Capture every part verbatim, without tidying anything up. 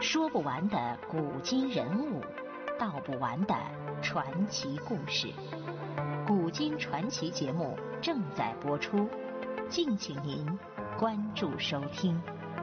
说不完的古今人物，道不完的传奇故事。古今传奇节目正在播出，敬请您关注收听。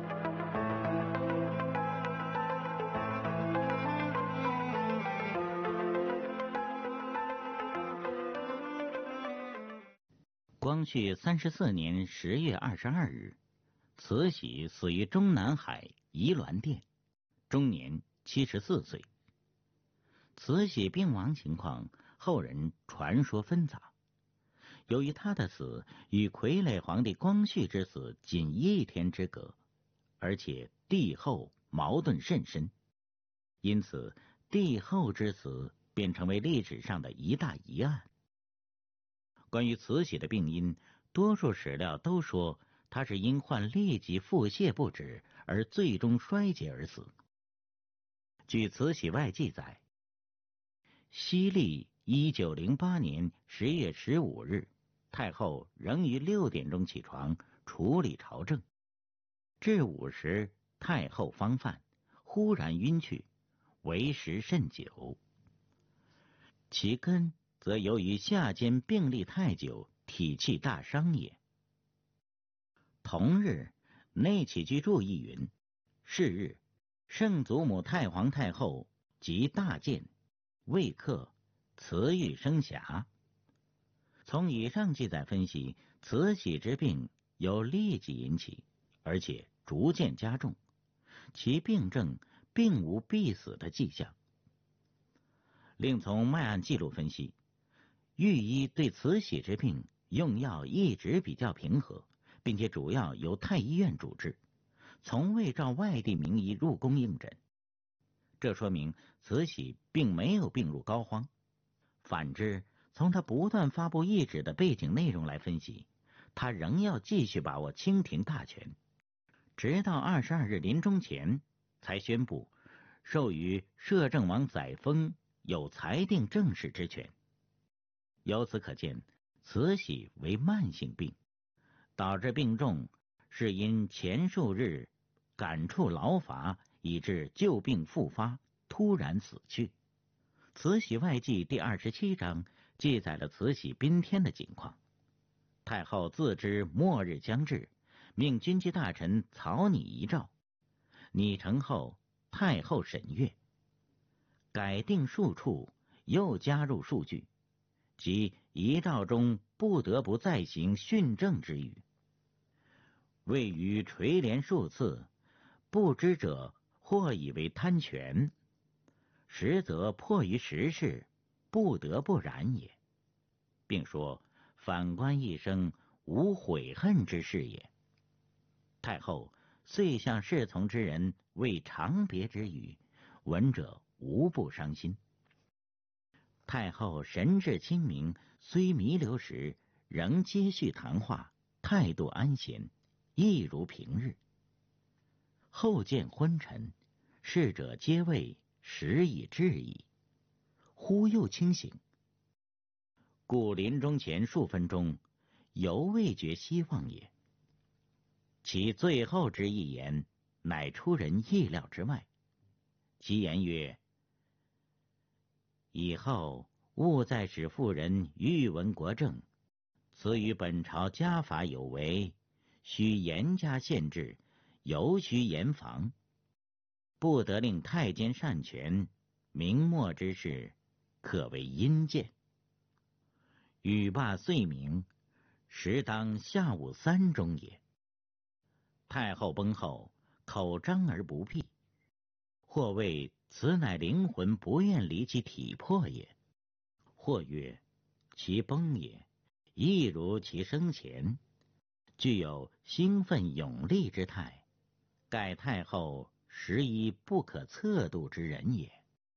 光绪三十四年十月二十二日，慈禧死于中南海宜銮殿，终年七十四岁。慈禧病亡情况，后人传说纷杂。由于她的死与傀儡皇帝光绪之死仅一天之隔，而且帝后矛盾甚深，因此帝后之死便成为历史上的一大疑案。关于慈禧的病因，多数史料都说她是因患痢疾腹泻不止而最终衰竭而死。据慈禧外记载，西历一九零八年十月十五日，太后仍于六点钟起床处理朝政，至午时太后方饭，忽然晕去，为时甚久。其根则由于夏间病历太久，体气大伤也。同日，内启居注意云：是日，圣祖母太皇太后即大健，未克，慈欲生遐。从以上记载分析，慈禧之病由痢疾引起，而且逐渐加重，其病症并无必死的迹象。另从脉案记录分析，御医对慈禧之病用药一直比较平和，并且主要由太医院主治，从未召外地名医入宫应诊。这说明慈禧并没有病入膏肓。反之，从他不断发布懿旨的背景内容来分析，他仍要继续把握清廷大权，直到二十二日临终前才宣布授予摄政王载沣有裁定政事之权。由此可见，慈禧为慢性病，导致病重是因前数日感触劳乏，以致旧病复发，突然死去。慈禧外记第二十七章记载了慈禧宾天的情况。太后自知末日将至，命军机大臣草拟遗诏，拟成后，太后审阅，改定数处，又加入数句，即遗诏中不得不再行训政之语。谓于垂帘数次，不知者或以为贪权，实则迫于时事，不得不然也，并说反观一生，无悔恨之事也。太后遂向侍从之人谓长别之语，闻者无不伤心。太后神志清明，虽弥留时，仍接续谈话，态度安闲，亦如平日。后见昏沉，侍者皆谓时已至矣，忽又清醒，故临终前数分钟，犹未觉希望也。其最后之一言，乃出人意料之外。其言曰：以后勿再使妇人欲闻国政，此与本朝家法有违，须严加限制，尤须严防，不得令太监擅权，明末之事，可谓阴间。语罢遂明，时当下午三钟也。太后崩后，口张而不闭，或谓此乃灵魂不愿离其体魄也，或曰其崩也，亦如其生前，具有兴奋勇力之态，盖太后实一不可测度之人也。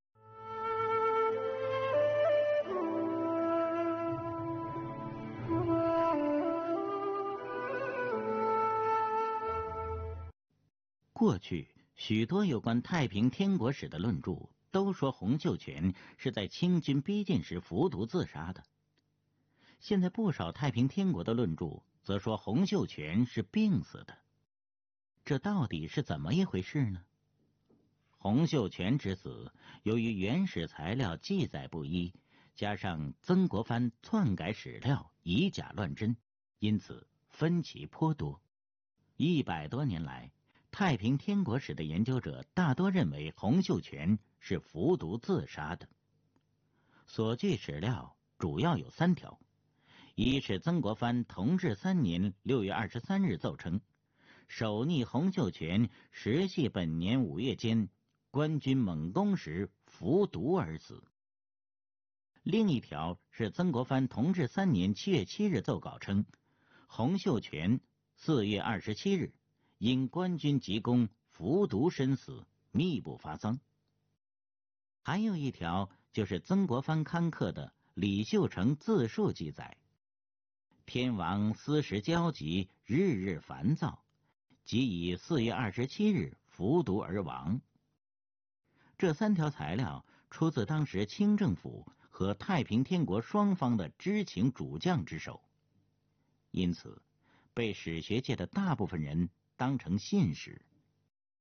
过去许多有关太平天国史的论著都说洪秀全是在清军逼近时服毒自杀的。现在不少太平天国的论著则说洪秀全是病死的，这到底是怎么一回事呢？ 洪秀全之死，由于原始材料记载不一，加上曾国藩篡改史料，以假乱真，因此分歧颇多。一百多年来，太平天国史的研究者大多认为洪秀全是服毒自杀的。所据史料主要有三条：一是曾国藩同治三年六月二十三日奏称，守逆洪秀全实系本年五月间官军猛攻时服毒而死。另一条是曾国藩同治三年七月七日奏稿称，洪秀全四月二十七日因官军急攻服毒身死，密不发丧。还有一条就是曾国藩刊刻的李秀成自述记载，天王私时焦急，日日烦躁，即以四月二十七日服毒而亡。这三条材料出自当时清政府和太平天国双方的知情主将之手，因此被史学界的大部分人当成信史。